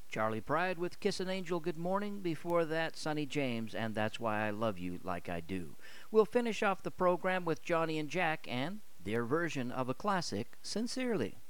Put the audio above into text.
Charlie Pride with Kiss an Angel Good Morning. Before that, Sonny James and That's Why I Love You Like I Do. We'll finish off the program with Johnny and Jack and their version of a classic, Sincerely.